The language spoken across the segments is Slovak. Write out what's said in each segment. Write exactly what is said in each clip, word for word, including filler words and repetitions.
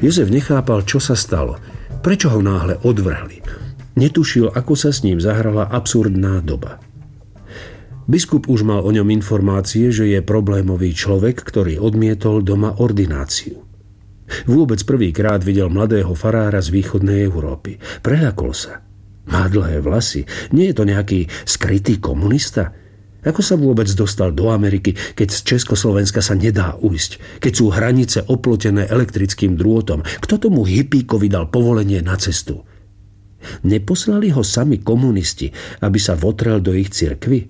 Jozef nechápal, čo sa stalo. Prečo ho náhle odvrhli? Netušil, ako sa s ním zahrala absurdná doba. Biskup už mal o ňom informácie, že je problémový človek, ktorý odmietol doma ordináciu. Vôbec prvýkrát videl mladého farára z východnej Európy. Preľakol sa. Má dlhé vlasy. Nie je to nejaký skrytý komunista? Ako sa vôbec dostal do Ameriky, keď z Československa sa nedá ujsť? Keď sú hranice oplotené elektrickým drôtom? Kto tomu hippíkovi dal povolenie na cestu? Neposlali ho sami komunisti, aby sa votrel do ich cirkvi?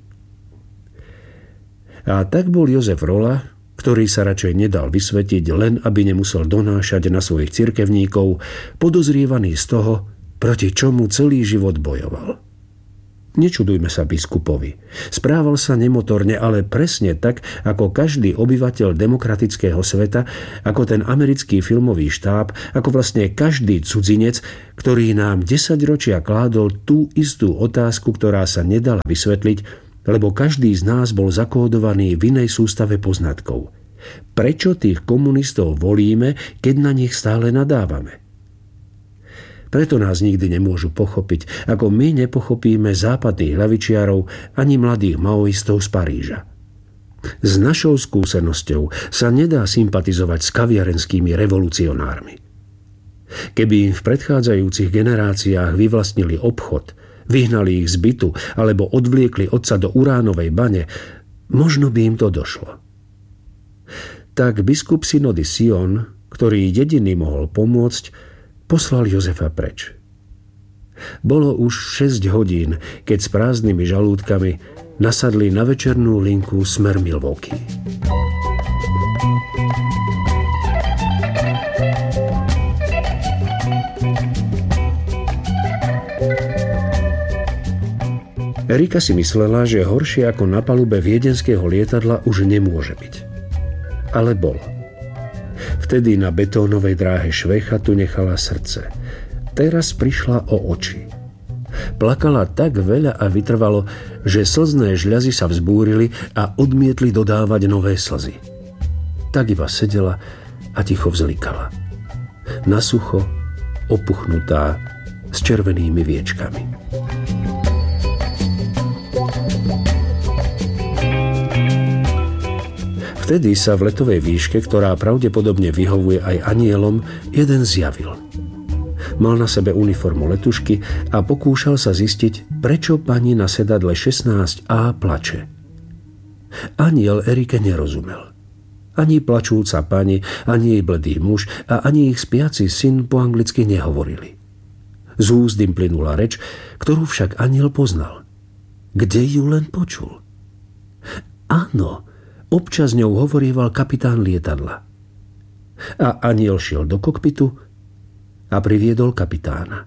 A tak bol Jozef Rola, ktorý sa radšej nedal vysvetiť, len aby nemusel donášať na svojich cirkevníkov, podozrievaný z toho, proti čomu celý život bojoval. Nečudujme sa biskupovi. Správal sa nemotorne, ale presne tak, ako každý obyvateľ demokratického sveta, ako ten americký filmový štáb, ako vlastne každý cudzinec, ktorý nám desaťročia kládol tú istú otázku, ktorá sa nedala vysvetliť, lebo každý z nás bol zakódovaný v inej sústave poznatkov. Prečo tých komunistov volíme, keď na nich stále nadávame? Preto nás nikdy nemôžu pochopiť, ako my nepochopíme západných ľavičiarov ani mladých maoistov z Paríža. S našou skúsenosťou sa nedá sympatizovať s kaviarenskými revolucionármi. Keby im v predchádzajúcich generáciách vyvlastnili obchod, vyhnali ich z bytu alebo odvliekli otca do uránovej bane, možno by im to došlo. Tak biskup synody Sion, ktorý jediný mohol pomôcť, poslal Jozefa preč. Bolo už šesť hodín, keď s prázdnymi žalúdkami nasadli na večernú linku smer Milwaukee. Erika si myslela, že horšie ako na palube viedenského lietadla už nemôže byť. Ale bolo. Vtedy na betónovej dráhe Švejchatu nechala srdce. Teraz prišla o oči. Plakala tak veľa a vytrvalo, že slzné žľazy sa vzbúrili a odmietli dodávať nové slzy. Tak iba sedela a ticho vzlikala. Nasucho, opuchnutá, s červenými viečkami. Vtedy sa v letovej výške, ktorá pravdepodobne vyhovuje aj anielom, jeden zjavil. Mal na sebe uniformu letušky a pokúšal sa zistiť, prečo pani na sedadle šestnásť á plače. Aniel Erike nerozumel. Ani plačúca pani, ani jej bledý muž a ani ich spiaci syn po anglicky nehovorili. Z úst im plynula reč, ktorú však aniel poznal. Kde ju len počul? Áno, občas ňou hovorieval kapitán lietadla. A aniel šiel do kokpitu a priviedol kapitána.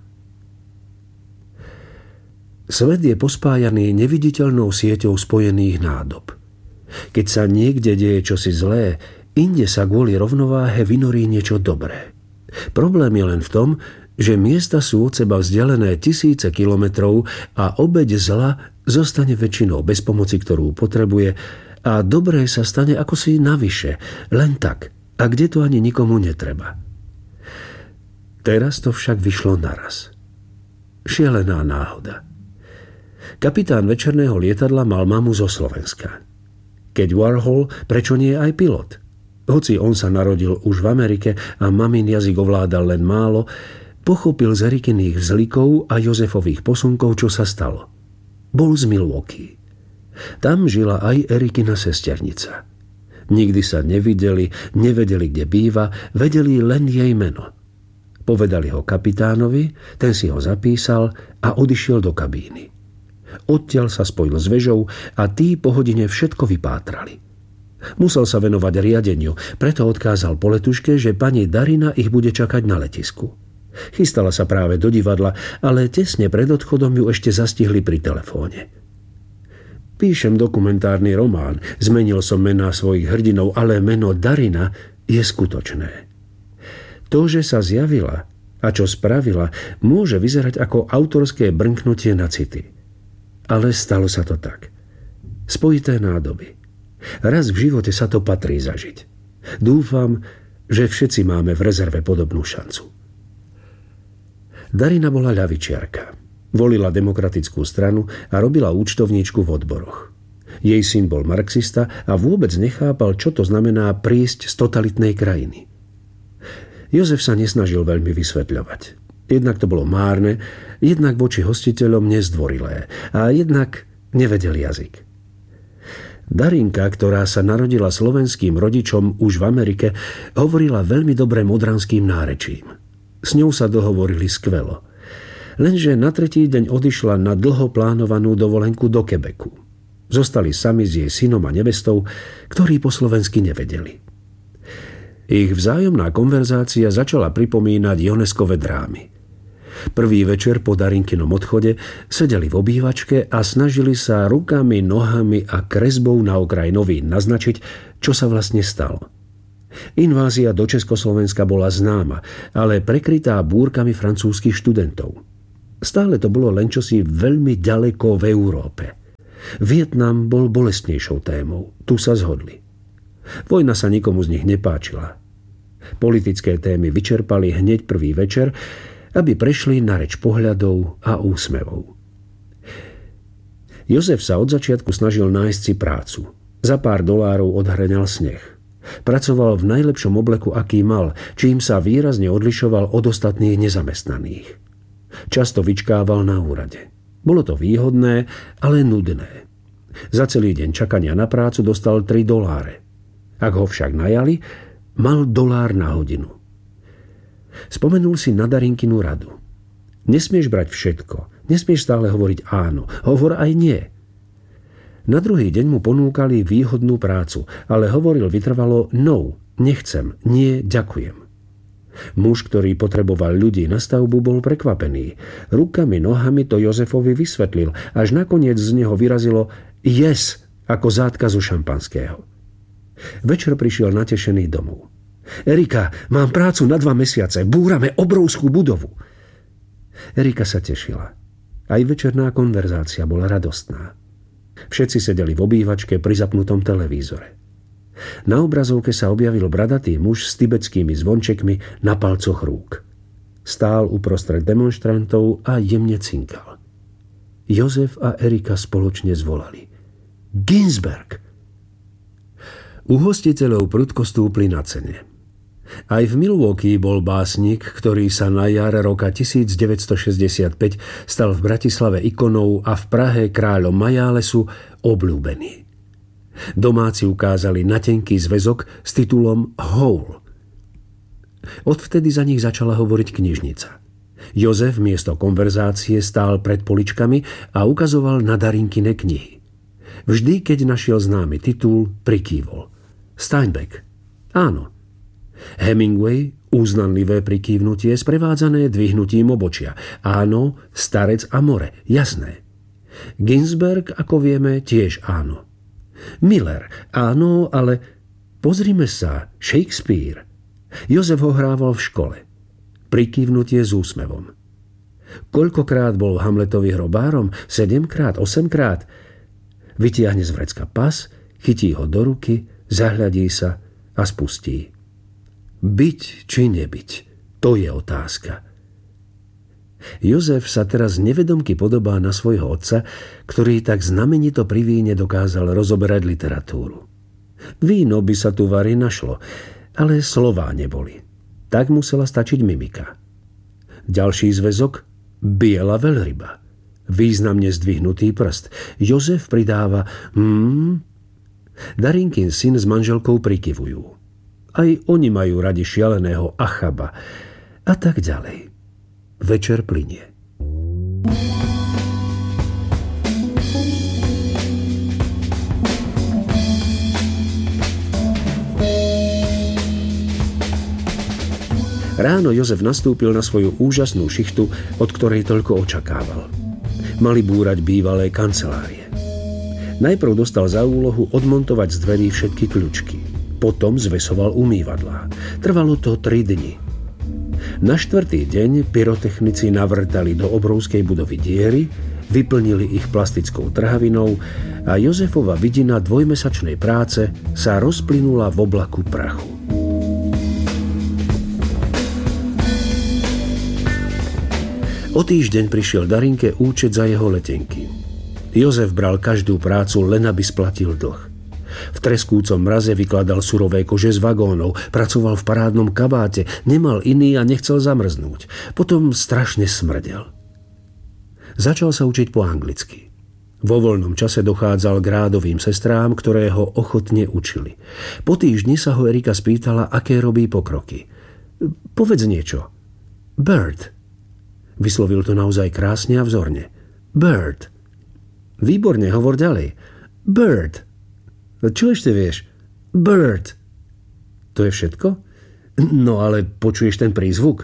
Svet je pospájaný neviditeľnou sieťou spojených nádob. Keď sa niekde deje čosi zlé, inde sa kvôli rovnováhe vynorí niečo dobré. Problém je len v tom, že miesta sú od seba vzdialené tisíce kilometrov a obeť zla zostane väčšinou bez pomoci, ktorú potrebuje, a dobré sa stane akosi navyše, len tak, a kde to ani nikomu netreba. Teraz to však vyšlo naraz. Šialená náhoda. Kapitán večerného lietadla mal mamu zo Slovenska. Keď Warhol, prečo nie aj pilot? Hoci on sa narodil už v Amerike a mamin jazyk ovládal len málo, pochopil z Erikiných vzlikov a Jozefových posunkov, čo sa stalo. Bol z Milwaukee. Tam žila aj Erikina sesternica. Nikdy sa nevideli, nevedeli, kde býva, vedeli len jej meno. Povedali ho kapitánovi, ten si ho zapísal a odišiel do kabíny. Odtiaľ sa spojil s vežou a tí po hodine všetko vypátrali. Musel sa venovať riadeniu, preto odkázal po letuške, že pani Darina ich bude čakať na letisku. Chystala sa práve do divadla, ale tesne pred odchodom ju ešte zastihli pri telefóne. Píšem dokumentárny román, zmenil som mená svojich hrdinov, ale meno Darina je skutočné. To, že sa zjavila a čo spravila, môže vyzerať ako autorské brnknutie na city. Ale stalo sa to tak. Spojité nádoby. Raz v živote sa to patrí zažiť. Dúfam, že všetci máme v rezerve podobnú šancu. Darina bola ľavičiarka. Volila demokratickú stranu a robila účtovníčku v odboroch. Jej syn bol marxista a vôbec nechápal, čo to znamená prísť z totalitnej krajiny. Jozef sa nesnažil veľmi vysvetľovať. Jednak to bolo márne, jednak voči hostiteľom nezdvorilé a jednak nevedel jazyk. Darinka, ktorá sa narodila slovenským rodičom už v Amerike, hovorila veľmi dobre modranským nárečím. S ňou sa dohovorili skvelo. Lenže na tretí deň odišla na dlho plánovanú dovolenku do Quebecu. Zostali sami s jej synom a nevestou, ktorí po slovensky nevedeli. Ich vzájomná konverzácia začala pripomínať Ioneskove drámy. Prvý večer po Darinkinom odchode sedeli v obývačke a snažili sa rukami, nohami a kresbou na okraj novín naznačiť, čo sa vlastne stalo. Invázia do Československa bola známa, ale prekrytá búrkami francúzskych študentov. Stále to bolo len čosi veľmi ďaleko v Európe. Vietnam bol bolestnejšou témou, tu sa zhodli. Vojna sa nikomu z nich nepáčila. Politické témy vyčerpali hneď prvý večer, aby prešli na reč pohľadov a úsmevov. Jozef sa od začiatku snažil nájsť si prácu. Za pár dolárov odhŕňal sneh. Pracoval v najlepšom obleku, aký mal, čím sa výrazne odlišoval od ostatných nezamestnaných. Často vyčkával na úrade. Bolo to výhodné, ale nudné. Za celý deň čakania na prácu dostal tri doláre. Ak ho však najali, mal dolár na hodinu. Spomenul si na Darinkinu radu. Nesmieš brať všetko, nesmieš stále hovoriť áno, hovor aj nie. Na druhý deň mu ponúkali výhodnú prácu, ale hovoril vytrvalo no, nechcem, nie, ďakujem. Muž, ktorý potreboval ľudí na stavbu, bol prekvapený. Rukami, nohami to Jozefovi vysvetlil, až nakoniec z neho vyrazilo yes, ako zátka zo šampanského. Večer prišiel natešený domov. Erika, mám prácu na dva mesiace, búrame obrovskú budovu. Erika sa tešila. Aj večerná konverzácia bola radostná. Všetci sedeli v obývačke pri zapnutom televízore. Na obrazovke sa objavil bradatý muž s tibetskými zvončekmi na palcoch rúk. Stál uprostred demonštrantov a jemne cinkal. Jozef a Erika spoločne zvolali: Ginsberg! U hostiteľov prudko stúpli na cene. Aj v Milwaukee bol básnik, ktorý sa na jar roka devätnásťstošesťdesiatpäť stal v Bratislave ikonou a v Prahe kráľom majálesu obľúbený. Domáci ukázali na tenký zväzok s titulom Hole. Odvtedy za nich začala hovoriť knižnica. Jozef miesto konverzácie stál pred poličkami a ukazoval na Darinkine knihy. Vždy, keď našiel známy titul, prikývol. Steinbeck. Áno. Hemingway, úznanlivé prikývnutie sprevádzané dvihnutím obočia. Áno, Starec a more, jasné. Ginsberg, ako vieme, tiež áno. Miller, áno, ale pozrime sa, Shakespeare. Jozef ho hrával v škole. Prikývnutie s úsmevom. Koľkokrát bol Hamletovi hrobárom? Sedemkrát, osemkrát? Vytiahne z vrecka pas, chytí ho do ruky, zahľadí sa a spustí. Byť či nebyť, to je otázka. Jozef sa teraz nevedomky podobá na svojho otca, ktorý tak znamenito pri víne dokázal rozoberať literatúru. Víno by sa tu vari našlo, ale slová neboli. Tak musela stačiť mimika. Ďalší zväzok, biela veľryba. Významne zdvihnutý prst. Jozef pridáva hmm. Darinkin syn s manželkou prikyvujú. Aj oni majú radi šialeného Achaba. A tak ďalej. Večer plynie. Ráno Jozef nastúpil na svoju úžasnú šichtu, od ktorej toľko očakával. Mali búrať bývalé kancelárie. Najprv dostal za úlohu odmontovať z dverí všetky kľučky. Potom zvesoval umývadlá. Trvalo to tri dni. Na štvrtý deň pyrotechnici navrtali do obrovskej budovy diery, vyplnili ich plastickou trhavinou a Jozefova vidina dvojmesačnej práce sa rozplynula v oblaku prachu. O týždeň prišiel Darinke účet za jeho letenky. Jozef bral každú prácu, len aby splatil dlh. V treskúcom mraze vykladal surové kože z vagónov, pracoval v parádnom kabáte, nemal iný a nechcel zamrznúť. Potom strašne smrdel. Začal sa učiť po anglicky. Vo voľnom čase dochádzal k rádovým sestrám, ktoré ho ochotne učili. Po týždni sa ho Erika spýtala, aké robí pokroky. Povedz niečo. Bird. Vyslovil to naozaj krásne a vzorne. Bird. Výborne, hovor ďalej. Bird. Čo ešte vieš? Bird. To je všetko? No ale počuješ ten prízvuk?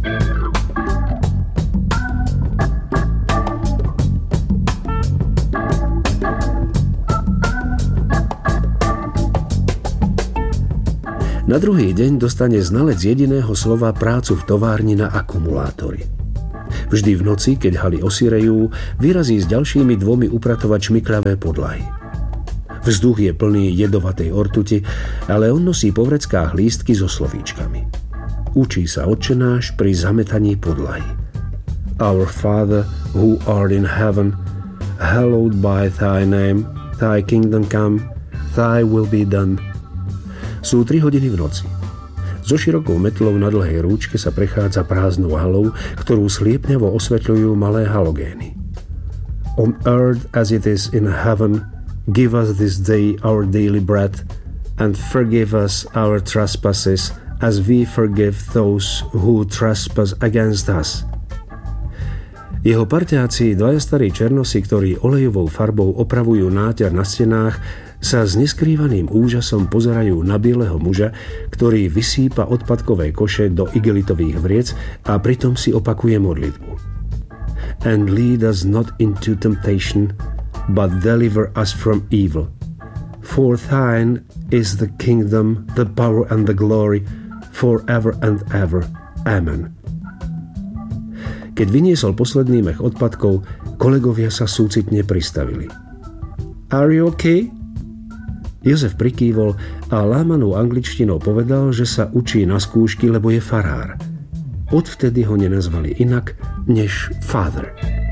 Na druhý deň dostane znalec jediného slova prácu v továrni na akumulátory. Vždy v noci, keď haly osirejú, vyrazí s ďalšími dvomi upratovať šmiklavé podlahy. Vzduch je plný jedovatej ortuti, ale on nosí po vreckách lístky so slovíčkami. Učí sa Otčenáš pri zametaní podlahy. Our Father, who art in heaven, hallowed by thy name, thy kingdom come, thy will be done. Sú tri hodiny v noci. So širokou metlou na dlhej rúčke sa prechádza prázdnou halou, ktorú sliepňavo osvetľujú malé halogény. On earth as it is in heaven, give us this day our daily bread, and forgive us our trespasses, as we forgive those who trespass against us. Jeho parťáci, dvaja starí černosi, ktorí olejovou farbou opravujú náťar na stenách, sa s neskrývaným úžasom pozerajú na bieleho muža, ktorý vysýpa odpadkové koše do igelitových vriec a pritom si opakuje modlitbu. And lead us not into temptation, but deliver us from evil. For thine is the kingdom, the power and the glory, forever and ever. Amen. Keď vyniesol posledný mech odpadkov, kolegovia sa súcitne pristavili. Are you okay? Jozef prikývol a lámanou angličtinou povedal, že sa učí na skúšky, lebo je farár. Odvtedy ho nenazvali inak než Father.